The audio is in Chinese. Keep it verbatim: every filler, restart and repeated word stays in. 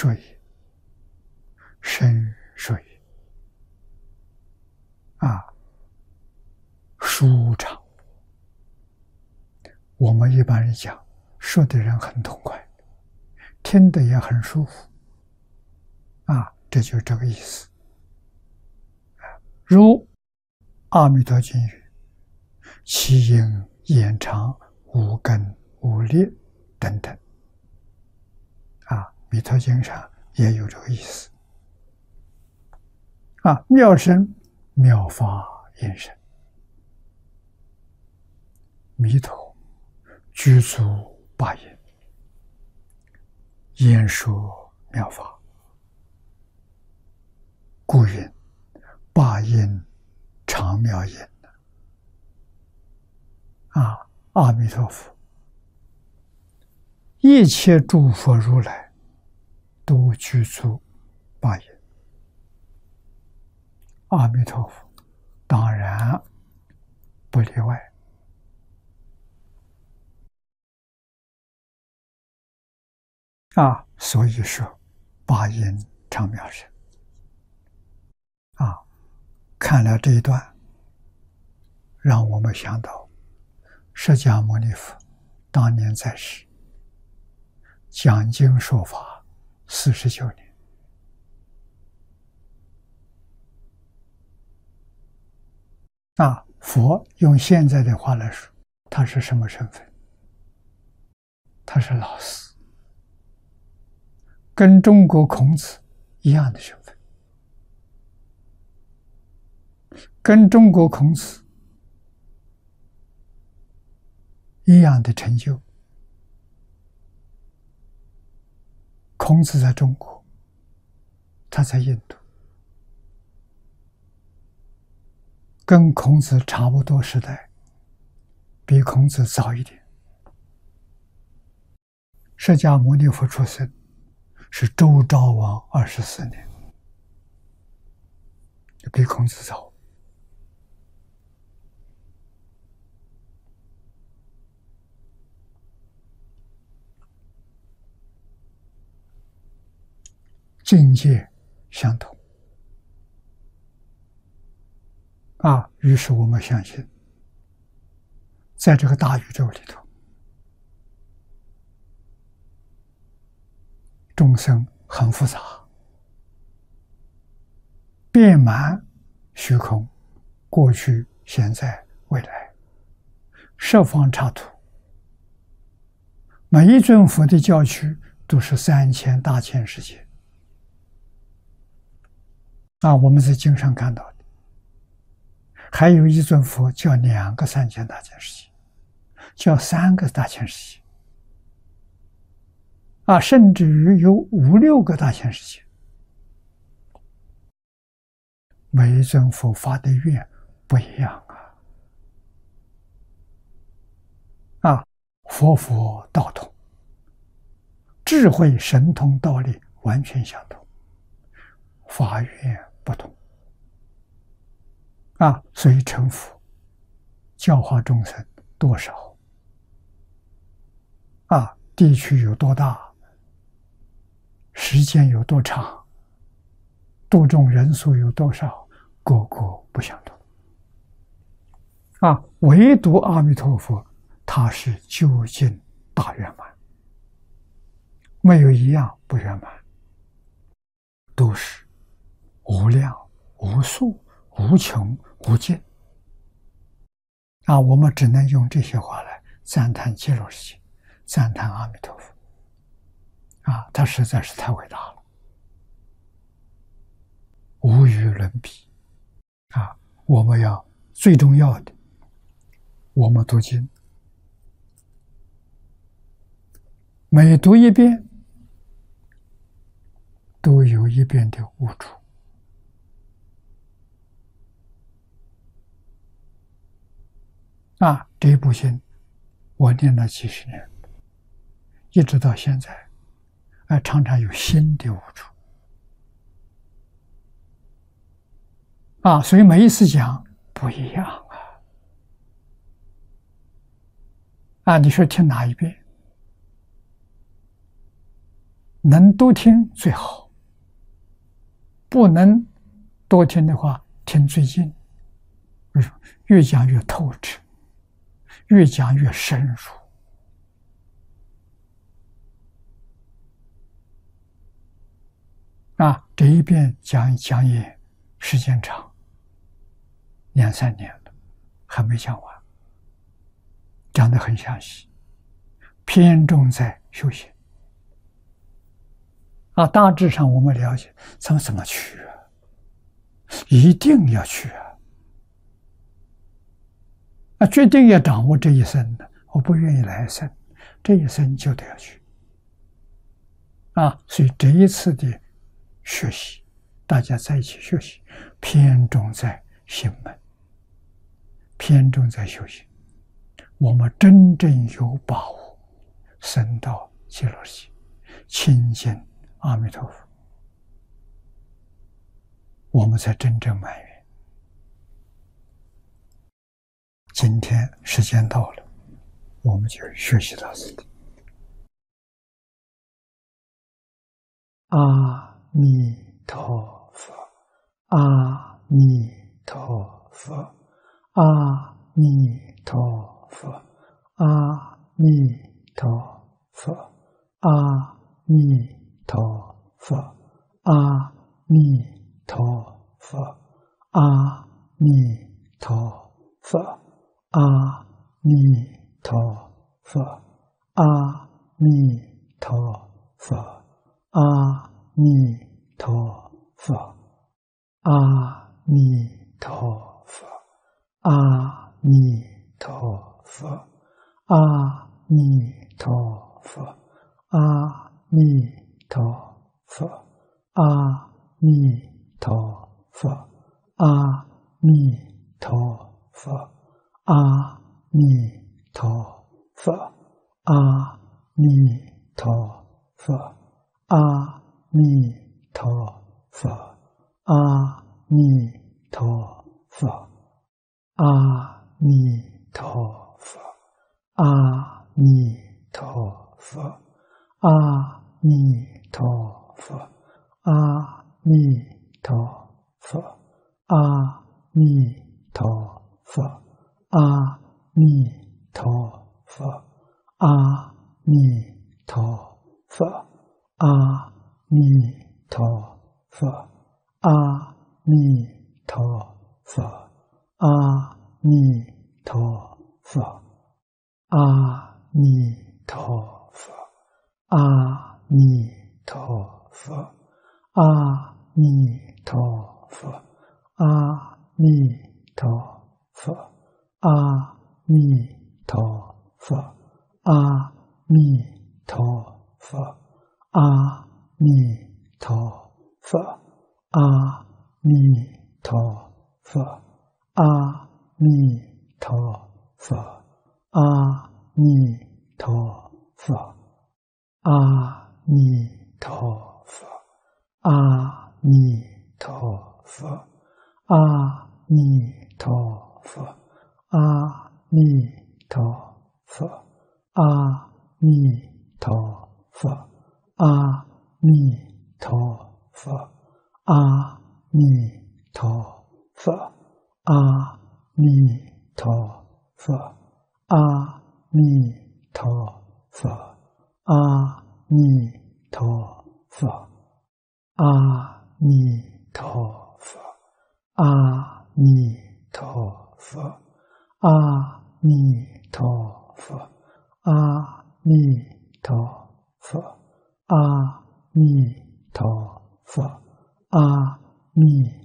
说也，身说也，啊，舒畅。我们一般人讲，说的人很痛快，听得也很舒服，啊，这就这个意思。如阿弥陀经语：“其音延长，无根无裂”等等。啊，弥陀经上也有这个意思。啊，妙声妙法音声，弥陀具足八音，言说妙法，故云八音常妙音。啊，阿弥陀佛，一切诸佛如来都具足八音，阿弥陀佛当然不例外。啊，所以说八音常妙声。啊，看了这一段，让我们想到释迦牟尼佛当年在世，讲经说法四十九年。啊，佛用现在的话来说，他是什么身份？他是老师，跟中国孔子一样的身份，跟中国孔子一样的成就。孔子在中国，他在印度，跟孔子差不多时代，比孔子早一点。释迦牟尼佛出生是周昭王二十四年，比孔子早。境界相同。啊，于是我们相信，在这个大宇宙里头，众生很复杂，遍满虚空，过去、现在、未来，十方刹土，每一尊佛的教区都是三千大千世界。啊，我们在经上看到的，还有一尊佛叫两个三千大千世界，叫三个大千世界，啊，甚至于有五六个大千世界。每一尊佛发的愿不一样啊！啊，佛佛道同，智慧神通道力完全相同，法愿不同。啊，所以成佛教化众生多少？啊，地区有多大？时间有多长？度众人数有多少？个个不相同。啊，唯独阿弥陀佛，他是究竟大圆满，没有一样不圆满，都是无量无数无穷无尽。啊，我们只能用这些话来赞叹极乐世界，赞叹阿弥陀佛。啊，他实在是太伟大了，无与伦比。啊，我们要最重要的，我们读经，每读一遍，都有一遍的悟处。啊，这一部经我念了几十年，一直到现在，啊，常常有新的悟处。啊，所以每一次讲不一样啊！啊，你说听哪一遍？ 能多听最好，不能多听的话，听最近。为什么？越讲越透彻，越讲越深入。啊，这一遍讲讲也时间长，两三年了，还没讲完，讲得很详细，偏重在修行。啊，大致上我们了解，怎么怎么去啊？一定要去啊！啊，决定要掌握这一生的，我不愿意来生，这一生就得要去。啊，所以这一次的学习，大家在一起学习，偏重在行门，偏重在修行。我们真正有把握升到极乐世界，亲近阿弥陀佛，我们才真正满愿。今天时间到了，我们就学习到这里。阿弥陀佛，阿弥陀佛，阿弥陀佛，阿弥陀佛，阿弥陀佛，阿弥陀佛，阿弥陀佛，阿弥陀佛，阿弥陀佛。阿弥陀佛，阿弥陀佛，阿弥陀佛，阿弥陀佛，阿弥陀佛，阿弥陀佛，阿弥陀佛，阿弥陀佛，阿弥陀佛。阿弥陀佛，阿弥陀佛，阿弥陀佛，阿弥陀佛，阿弥陀佛，阿弥陀佛，阿弥陀佛，阿弥陀佛，阿弥陀佛。阿弥陀佛，阿弥陀佛，阿弥陀佛，阿弥陀佛，阿弥陀佛，阿弥陀佛，阿弥陀佛，阿弥陀佛，阿弥陀佛。阿弥陀佛，阿弥陀佛，阿弥陀佛，阿弥陀佛，阿弥陀佛，阿弥陀佛，阿弥陀佛，阿弥陀佛，阿弥陀佛。阿弥陀佛，阿弥陀佛，阿弥陀佛，阿弥陀佛，阿弥陀佛，阿弥陀佛，阿弥陀佛，阿弥陀佛，阿弥陀佛。阿弥陀佛，阿弥